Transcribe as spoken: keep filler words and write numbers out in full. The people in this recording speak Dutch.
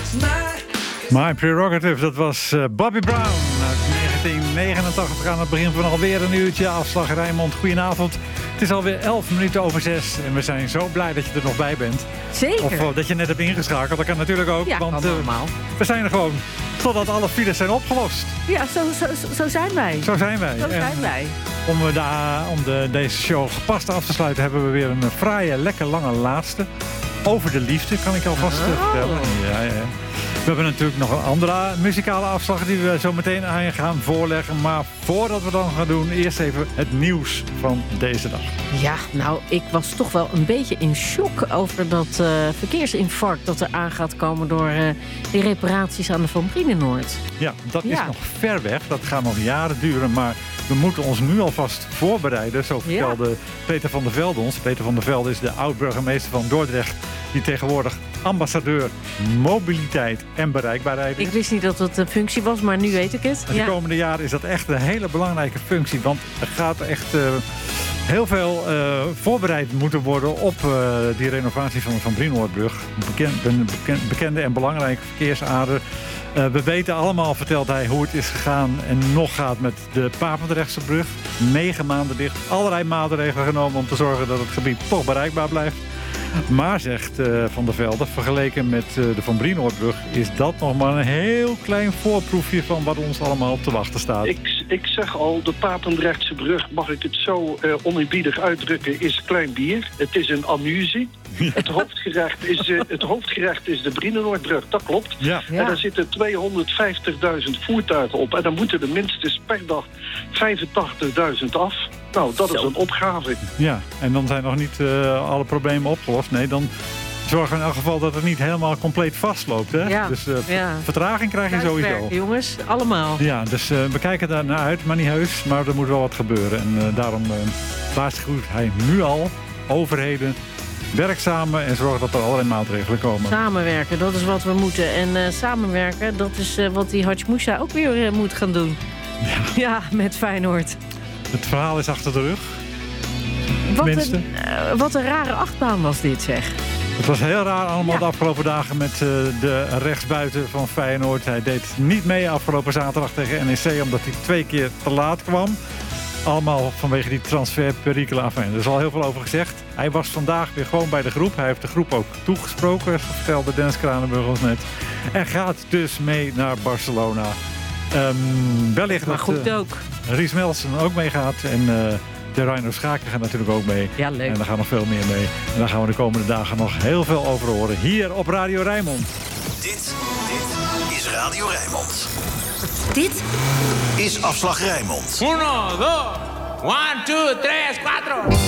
My Prerogative, dat was uh, Bobby Brown uit negentien negenentachtig. We gaan aan het begin van alweer een uurtje. Afslag Rijnmond, goedenavond. Het is alweer elf minuten over zes. En we zijn zo blij dat je er nog bij bent. Zeker. Of uh, dat je net hebt ingeschakeld. Dat kan natuurlijk ook. Ja, want kan uh, normaal. we zijn er gewoon totdat alle files zijn opgelost. Ja, zo, zo, zo zijn wij. Zo zijn wij. Zo zijn en, wij. Om, de, om de, deze show gepast af te sluiten hebben we weer een fraaie, lekker lange laatste. Over de liefde, kan ik alvast oh. vertellen. Ja, ja. We hebben natuurlijk nog een andere muzikale afslag die we zo meteen aan je gaan voorleggen. Maar voordat we dan gaan doen, eerst even het nieuws van deze dag. Ja, nou, ik was toch wel een beetje in shock over dat uh, verkeersinfarct dat er aan gaat komen door uh, die reparaties aan de Van Brienenoord. Ja, dat is ja. nog ver weg. Dat gaat nog jaren duren, maar we moeten ons nu alvast voorbereiden. Zo vertelde ja. Peter van der Velde ons. Peter van der Velde is de oud-burgemeester van Dordrecht, die tegenwoordig ambassadeur mobiliteit en bereikbaarheid is. Ik wist niet dat dat een functie was, maar nu weet ik het. En de ja. komende jaren is dat echt een hele belangrijke functie. Want er gaat echt uh, heel veel uh, voorbereid moeten worden op uh, die renovatie van de Van Brienenoordbrug. Bekend, bekend, bekende en belangrijke verkeersader. Uh, we weten allemaal, vertelt hij, hoe het is gegaan en nog gaat met de Papendrechtse brug. Negen maanden dicht. Allerlei maatregelen genomen om te zorgen dat het gebied toch bereikbaar blijft. Maar, zegt uh, Van der Velde, vergeleken met uh, de Van Brienenoordbrug is dat nog maar een heel klein voorproefje van wat ons allemaal te wachten staat. Ik, ik zeg al, de Papendrechtse brug, mag ik het zo uh, oneerbiedig uitdrukken, is klein bier. Het is een amusie. Ja. Het, hoofdgerecht is, uh, het hoofdgerecht is de Brienenoordbrug, dat klopt. Ja. Ja. En daar zitten tweehonderdvijftigduizend voertuigen op. En dan moeten er minstens per dag vijfentachtigduizend af. Nou, dat Zo. is een opgave. Ja, en dan zijn nog niet uh, alle problemen opgelost. Nee, dan zorgen we in elk geval dat het niet helemaal compleet vastloopt. Hè? Ja. Dus uh, ja. vertraging krijg je sowieso. Werk, jongens, allemaal. Ja, dus uh, we kijken daar naar uit, maar niet heus. Maar er moet wel wat gebeuren. En uh, daarom uh, waarschuwt hij nu al overheden. Werk samen en zorg dat er allerlei maatregelen komen. Samenwerken, dat is wat we moeten. En uh, samenwerken, dat is uh, wat die Hadj Moussa ook weer uh, moet gaan doen. Ja. ja, met Feyenoord. Het verhaal is achter de rug. Wat een, uh, wat een rare achtbaan was dit, zeg. Het was heel raar allemaal ja. de afgelopen dagen met uh, de rechtsbuiten van Feyenoord. Hij deed niet mee afgelopen zaterdag tegen N E C omdat hij twee keer te laat kwam. Allemaal vanwege die transferperikelen. Enfin, er is al heel veel over gezegd. Hij was vandaag weer gewoon bij de groep. Hij heeft de groep ook toegesproken, vertelde Dennis Kranenburg ons net. En gaat dus mee naar Barcelona. Um, wellicht maar dat goed uh, ook. Ries Melsen ook meegaat. En uh, de Reino Schaken gaat natuurlijk ook mee. Ja, leuk. En daar gaan nog veel meer mee. En daar gaan we de komende dagen nog heel veel over horen. Hier op Radio Rijnmond. Dit, dit is Radio Rijnmond. Dit is Afslag Rijnmond. Uno, dos, one, two, tres, cuatro.